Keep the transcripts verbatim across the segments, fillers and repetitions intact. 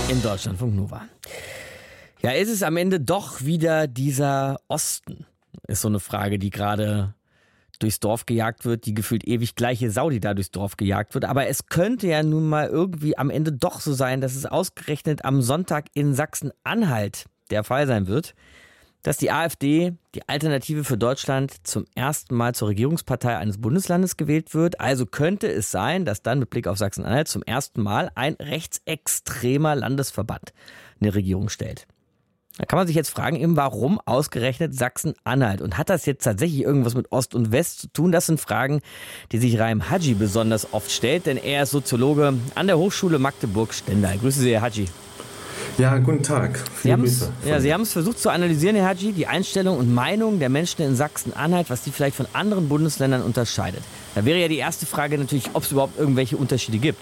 In Deutschlandfunk Nova. Ja, ist es am Ende doch wieder dieser Osten? Ist so eine Frage, die gerade durchs Dorf gejagt wird, die gefühlt ewig gleiche Sau, die da durchs Dorf gejagt wird. Aber es könnte ja nun mal irgendwie am Ende doch so sein, dass es ausgerechnet am Sonntag in Sachsen-Anhalt der Fall sein wird, dass die AfD, die Alternative für Deutschland, zum ersten Mal zur Regierungspartei eines Bundeslandes gewählt wird. Also könnte es sein, dass dann mit Blick auf Sachsen-Anhalt zum ersten Mal ein rechtsextremer Landesverband eine Regierung stellt. Da kann man sich jetzt fragen, eben warum ausgerechnet Sachsen-Anhalt? Und hat das jetzt tatsächlich irgendwas mit Ost und West zu tun? Das sind Fragen, die sich Rahim Haji besonders oft stellt, denn er ist Soziologe an der Hochschule Magdeburg-Stendal. Grüße Sie, Herr Haji. Ja, guten Tag. Viele Grüße. Ja, Sie haben es versucht zu analysieren, Herr Haji, die Einstellung und Meinung der Menschen in Sachsen-Anhalt, was die vielleicht von anderen Bundesländern unterscheidet. Da wäre ja die erste Frage natürlich, ob es überhaupt irgendwelche Unterschiede gibt.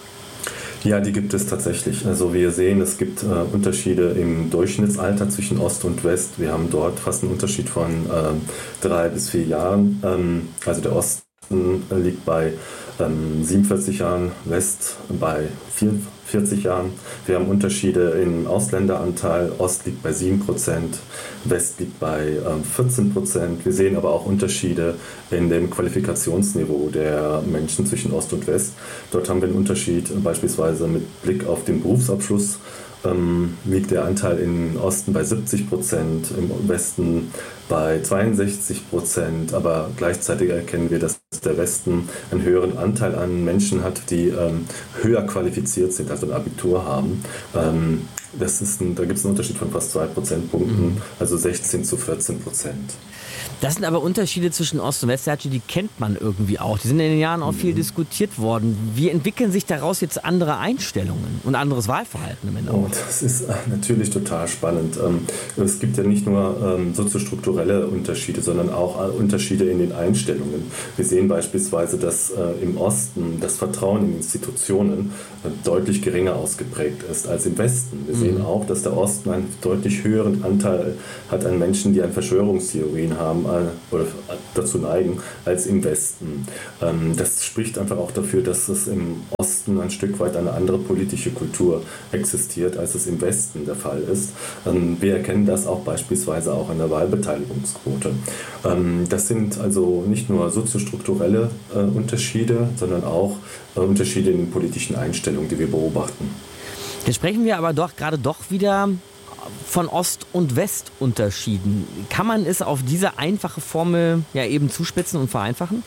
Ja, die gibt es tatsächlich. Also wir sehen, es gibt äh, Unterschiede im Durchschnittsalter zwischen Ost und West. Wir haben dort fast einen Unterschied von äh, drei bis vier Jahren. Ähm, also der Osten liegt bei ähm, siebenundvierzig Jahren, West bei vierundvierzig Jahren. Wir haben Unterschiede im Ausländeranteil. Ost liegt bei sieben Prozent, West liegt bei ähm, vierzehn Prozent. Wir sehen aber auch Unterschiede in dem Qualifikationsniveau der Menschen zwischen Ost und West. Dort haben wir einen Unterschied äh, beispielsweise mit Blick auf den Berufsabschluss. Ähm, liegt der Anteil im Osten bei siebzig Prozent, im Westen bei zweiundsechzig Prozent, aber gleichzeitig erkennen wir, dass der Westen einen höheren Anteil an Menschen hat, die ähm, höher qualifiziert sind, also ein Abitur haben. Ähm, das ist ein, da gibt es einen Unterschied von fast zwei Prozentpunkten, mhm. also sechzehn zu vierzehn Prozent. Das sind aber Unterschiede zwischen Ost und West, die kennt man irgendwie auch. Die sind in den Jahren auch viel diskutiert worden. Wie entwickeln sich daraus jetzt andere Einstellungen und anderes Wahlverhalten im Endeffekt? Oh, das ist natürlich total spannend. Es gibt ja nicht nur soziostrukturelle Unterschiede, sondern auch Unterschiede in den Einstellungen. Wir sehen beispielsweise, dass im Osten das Vertrauen in Institutionen deutlich geringer ausgeprägt ist als im Westen. Wir sehen auch, dass der Osten einen deutlich höheren Anteil hat an Menschen, die an Verschwörungstheorien haben, oder dazu neigen, als im Westen. Das spricht einfach auch dafür, dass es im Osten ein Stück weit eine andere politische Kultur existiert, als es im Westen der Fall ist. Wir erkennen das auch beispielsweise auch an der Wahlbeteiligungsquote. Das sind also nicht nur soziostrukturelle Unterschiede, sondern auch Unterschiede in den politischen Einstellungen, die wir beobachten. Jetzt sprechen wir aber doch gerade doch wieder von Ost- und West-Unterschieden. Kann man es auf diese einfache Formel ja eben zuspitzen und vereinfachen?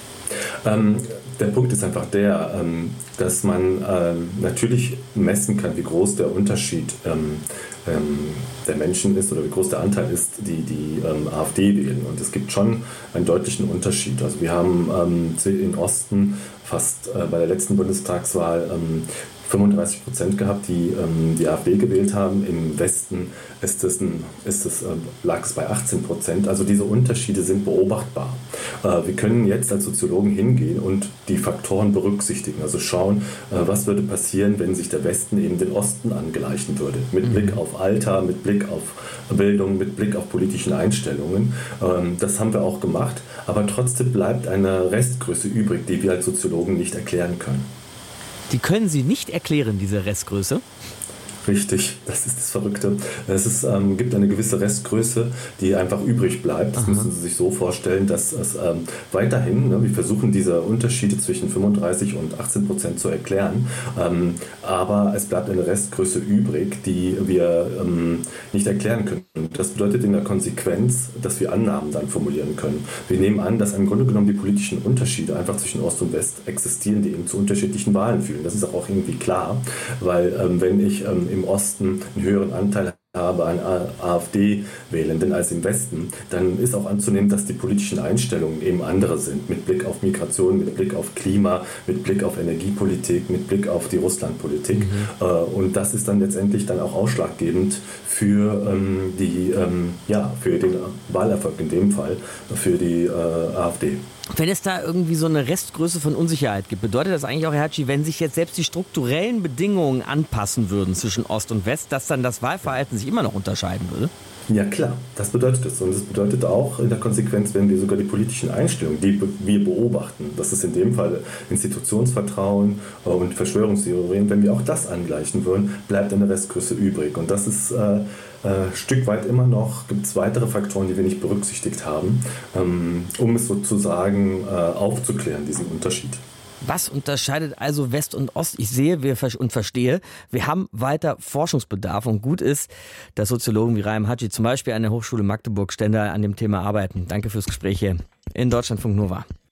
Ähm, der Punkt ist einfach der, ähm, dass man ähm, natürlich messen kann, wie groß der Unterschied ähm, ähm, der Menschen ist oder wie groß der Anteil ist, die die ähm, AfD wählen. Und es gibt schon einen deutlichen Unterschied. Also wir haben ähm, im Osten fast äh, bei der letzten Bundestagswahl ähm, fünfunddreißig Prozent gehabt, die ähm, die AfD gewählt haben. Im Westen ist es ein, ist es, äh, lag es bei achtzehn Prozent. Also diese Unterschiede sind beobachtbar. Äh, wir können jetzt als Soziologen hingehen und die Faktoren berücksichtigen. Also schauen, äh, was würde passieren, wenn sich der Westen eben den Osten angleichen würde. Mit Blick auf Alter, mit Blick auf Bildung, mit Blick auf politischen Einstellungen. Ähm, das haben wir auch gemacht. Aber trotzdem bleibt eine Restgröße übrig, die wir als Soziologen nicht erklären können. Die können Sie nicht erklären, diese Restgröße? Richtig, das ist das Verrückte. Es ist, ähm, gibt eine gewisse Restgröße, die einfach übrig bleibt. Das Aha. müssen Sie sich so vorstellen, dass es ähm, weiterhin, ne, wir versuchen diese Unterschiede zwischen fünfunddreißig und achtzehn Prozent zu erklären, ähm, aber es bleibt eine Restgröße übrig, die wir ähm, nicht erklären können. Das bedeutet in der Konsequenz, dass wir Annahmen dann formulieren können. Wir nehmen an, dass im Grunde genommen die politischen Unterschiede einfach zwischen Ost und West existieren, die eben zu unterschiedlichen Wahlen führen. Das ist auch irgendwie klar, weil ähm, wenn ich ähm, im Osten einen höheren Anteil habe an AfD-Wählenden als im Westen, dann ist auch anzunehmen, dass die politischen Einstellungen eben andere sind, mit Blick auf Migration, mit Blick auf Klima, mit Blick auf Energiepolitik, mit Blick auf die Russlandpolitik. Mhm. Und das ist dann letztendlich dann auch ausschlaggebend für, ähm, die, ähm, ja, für den Wahlerfolg in dem Fall, für die äh, AfD. Wenn es da irgendwie so eine Restgröße von Unsicherheit gibt, bedeutet das eigentlich auch, Herr Hatschi, wenn sich jetzt selbst die strukturellen Bedingungen anpassen würden zwischen Ost und West, dass dann das Wahlverhalten sich immer noch unterscheiden würde? Ja klar, das bedeutet es. Und das bedeutet auch in der Konsequenz, wenn wir sogar die politischen Einstellungen, die wir beobachten, das ist in dem Fall Institutionsvertrauen und Verschwörungstheorien, wenn wir auch das angleichen würden, bleibt eine Restgröße übrig. Und das ist äh, äh, Stück weit immer noch, gibt es weitere Faktoren, die wir nicht berücksichtigt haben, ähm, um es sozusagen äh, aufzuklären, diesen Unterschied. Was unterscheidet also West und Ost? Ich sehe wir und verstehe, wir haben weiter Forschungsbedarf und gut ist, dass Soziologen wie Rahim Hatschi zum Beispiel an der Hochschule Magdeburg ständig an dem Thema arbeiten. Danke fürs Gespräch hier in Deutschlandfunk Nova.